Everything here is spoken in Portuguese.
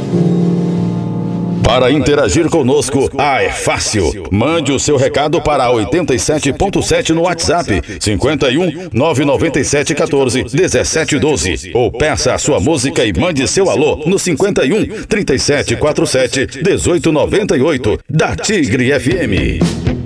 Para interagir conosco, é fácil. Mande o seu recado para 87.7 no WhatsApp 51 997 14 17 12 ou peça a sua música e mande seu alô no 51 37 47 18 98 da Tigre FM.